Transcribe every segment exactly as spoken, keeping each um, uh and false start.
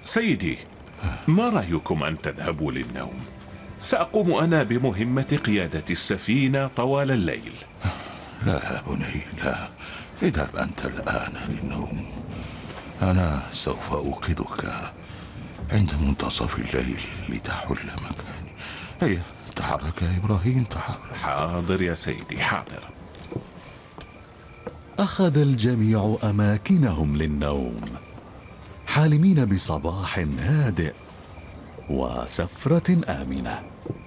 سيدي، ما رأيكم أن تذهبوا للنوم؟ سأقوم أنا بمهمة قيادة السفينة طوال الليل. لا يا بني، لا، اذهب أنت الآن للنوم. أنا سوف أوقظك عند منتصف الليل لتحل مكاني. هيا تحرك يا إبراهيم، تحرك. حاضر يا سيدي، حاضر. أخذ الجميع أماكنهم للنوم، حالمين بصباح هادئ وسفرة آمنة.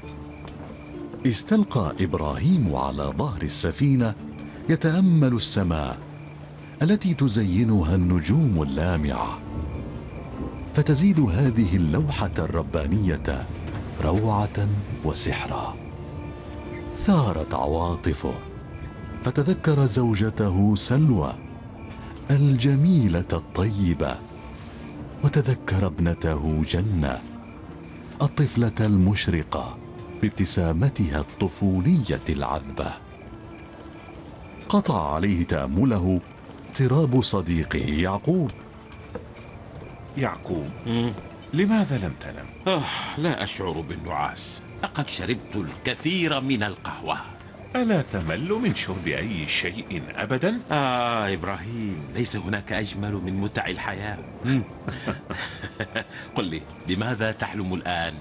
استلقى إبراهيم على ظهر السفينة يتأمل السماء التي تزينها النجوم اللامعة، فتزيد هذه اللوحة الربانية روعة وسحرا. ثارت عواطفه فتذكر زوجته سلوى الجميلة الطيبة، وتذكر ابنته جنة الطفلة المشرقة بابتسامتها الطفولية العذبة. قطع عليه تأمله اضطراب صديقه يعقوب. يعقوب، لماذا لم تنم؟ آه لا أشعر بالنعاس، لقد شربت الكثير من القهوة. ألا تمل من شرب أي شيء أبدا؟ آه إبراهيم، ليس هناك أجمل من متع الحياة. قل لي، لماذا تحلم الآن؟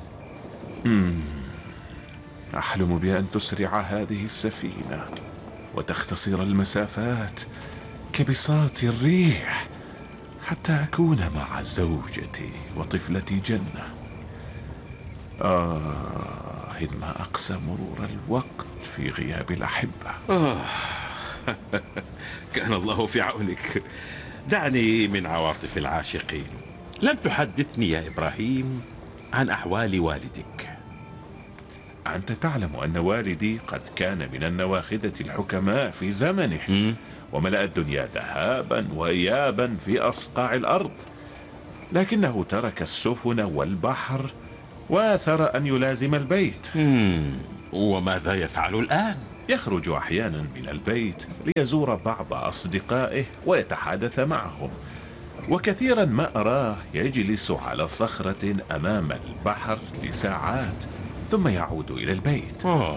أحلم بأن تسرع هذه السفينة وتختصر المسافات كبساط الريح حتى أكون مع زوجتي وطفلتي جنة. آه، إن ما أقسى مرور الوقت في غياب الأحبة. آه. كان الله في عونك. دعني من عواطف العاشقين. لم تحدثني يا إبراهيم عن أحوال والدك. أنت تعلم أن والدي قد كان من النواخذة الحكماء في زمنه، م? وملأ الدنيا ذهابا وإيابا في أصقاع الأرض، لكنه ترك السفن والبحر وآثر أن يلازم البيت. مم. وماذا يفعل الآن؟ يخرج أحيانا من البيت ليزور بعض أصدقائه ويتحادث معهم، وكثيرا ما أراه يجلس على صخرة أمام البحر لساعات ثم يعود إلى البيت. أوه.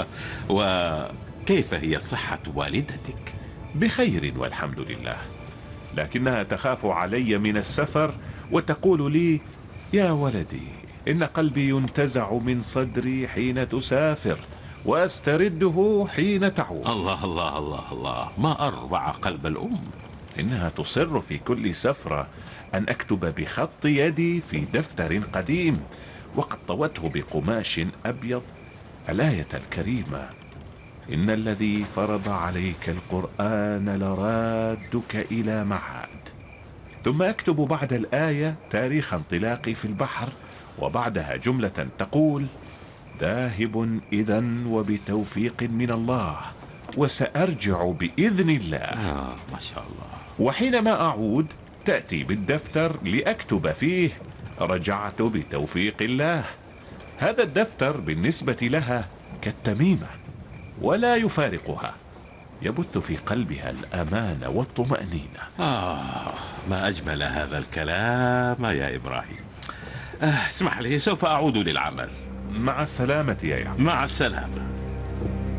وكيف هي صحة والدتك؟ بخير والحمد لله، لكنها تخاف علي من السفر وتقول لي: يا ولدي، إن قلبي ينتزع من صدري حين تسافر وأسترده حين تعود. الله الله الله الله، ما أروع قلب الأم. إنها تصر في كل سفرة أن أكتب بخط يدي في دفتر قديم وقد طوته بقماش أبيض الآية الكريمة: إن الذي فرض عليك القرآن لرادك إلى معاد. ثم أكتب بعد الآية تاريخ انطلاقي في البحر، وبعدها جملة تقول: ذاهب إذن وبتوفيق من الله، وسأرجع بإذن الله. آه ما شاء الله. وحينما أعود تأتي بالدفتر لأكتب فيه: رجعت بتوفيق الله. هذا الدفتر بالنسبة لها كالتميمة، ولا يفارقها، يبث في قلبها الأمان والطمأنينة. آه ما أجمل هذا الكلام يا إبراهيم. آه اسمح لي، سوف أعود للعمل. مع السلامة يا يعقوب. مع السلامة.